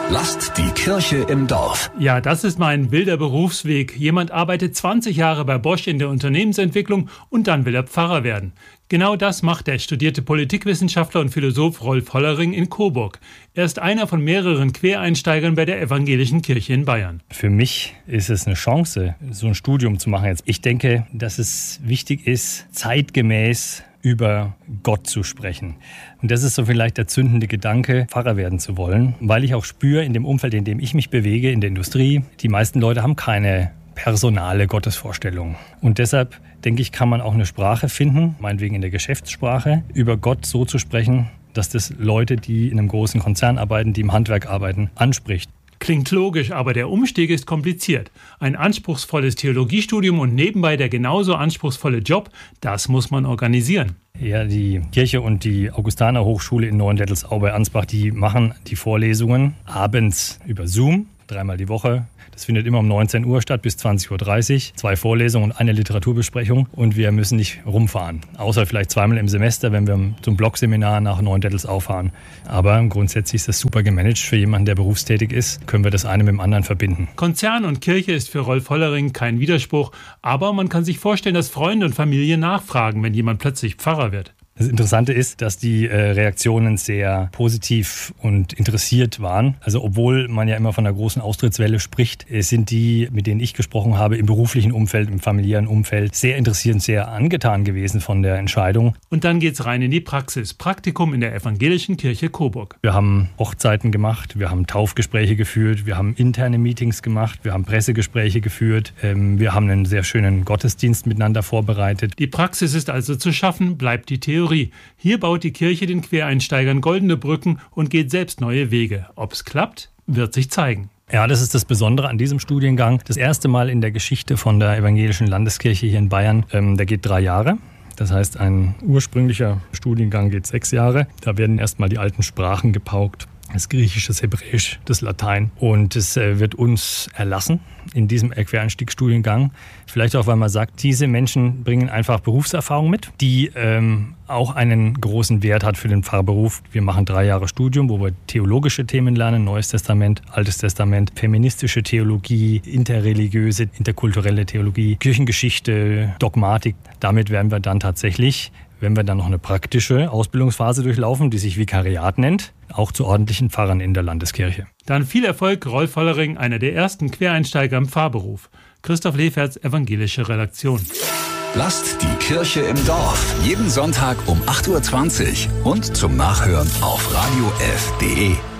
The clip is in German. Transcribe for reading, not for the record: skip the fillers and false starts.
Lasst die Kirche im Dorf. Ja, das ist mein wilder Berufsweg. Jemand arbeitet 20 Jahre bei Bosch in der Unternehmensentwicklung und dann will er Pfarrer werden. Genau das macht der studierte Politikwissenschaftler und Philosoph Rolf Hollering in Coburg. Er ist einer von mehreren Quereinsteigern bei der Evangelischen Kirche in Bayern. Für mich ist es eine Chance, so ein Studium zu machen jetzt. Ich denke, dass es wichtig ist, zeitgemäß über Gott zu sprechen. Und das ist so vielleicht der zündende Gedanke, Pfarrer werden zu wollen, weil ich auch spüre, in dem Umfeld, in dem ich mich bewege, in der Industrie, die meisten Leute haben keine personale Gottesvorstellung. Und deshalb, denke ich, kann man auch eine Sprache finden, meinetwegen in der Geschäftssprache, über Gott so zu sprechen, dass das Leute, die in einem großen Konzern arbeiten, die im Handwerk arbeiten, anspricht. Klingt logisch, aber der Umstieg ist kompliziert. Ein anspruchsvolles Theologiestudium und nebenbei der genauso anspruchsvolle Job, das muss man organisieren. Ja, die Kirche und die Augustaner Hochschule in Neuendettelsau bei Ansbach, die machen die Vorlesungen abends über Zoom, 3-mal die Woche. Das findet immer um 19 Uhr statt bis 20.30 Uhr. 2 Vorlesungen und eine Literaturbesprechung. Und wir müssen nicht rumfahren. Außer vielleicht 2-mal im Semester, wenn wir zum Blogseminar nach Neuendettelsau fahren. Aber grundsätzlich ist das super gemanagt. Für jemanden, der berufstätig ist, können wir das eine mit dem anderen verbinden. Konzern und Kirche ist für Rolf Hollering kein Widerspruch. Aber man kann sich vorstellen, dass Freunde und Familie nachfragen, wenn jemand plötzlich Pfarrer wird. Das Interessante ist, dass die Reaktionen sehr positiv und interessiert waren. Also obwohl man ja immer von einer großen Austrittswelle spricht, sind die, mit denen ich gesprochen habe, im beruflichen Umfeld, im familiären Umfeld, sehr interessiert und sehr angetan gewesen von der Entscheidung. Und dann geht's rein in die Praxis. Praktikum in der Evangelischen Kirche Coburg. Wir haben Hochzeiten gemacht, wir haben Taufgespräche geführt, wir haben interne Meetings gemacht, wir haben Pressegespräche geführt, wir haben einen sehr schönen Gottesdienst miteinander vorbereitet. Die Praxis ist also zu schaffen, bleibt die Theorie. Hier baut die Kirche den Quereinsteigern goldene Brücken und geht selbst neue Wege. Ob es klappt, wird sich zeigen. Ja, das ist das Besondere an diesem Studiengang. Das erste Mal in der Geschichte von der Evangelischen Landeskirche hier in Bayern. Der geht 3 Jahre. Das heißt, ein ursprünglicher Studiengang geht 6 Jahre. Da werden erstmal die alten Sprachen gepaukt. Das Griechisch, das Hebräisch, das Latein. Und es wird uns erlassen in diesem Quereinstiegsstudiengang. Vielleicht auch, weil man sagt, diese Menschen bringen einfach Berufserfahrung mit, die auch einen großen Wert hat für den Pfarrberuf. Wir machen 3 Jahre Studium, wo wir theologische Themen lernen, Neues Testament, Altes Testament, feministische Theologie, interreligiöse, interkulturelle Theologie, Kirchengeschichte, Dogmatik. Damit werden wir dann tatsächlich, wenn wir dann noch eine praktische Ausbildungsphase durchlaufen, die sich Vikariat nennt, auch zu ordentlichen Pfarrern in der Landeskirche. Dann viel Erfolg, Rolf Hollering, einer der ersten Quereinsteiger im Pfarrberuf. Christoph Leferz, Evangelische Redaktion. Lasst die Kirche im Dorf. Jeden Sonntag um 8.20 Uhr und zum Nachhören auf radiof.de.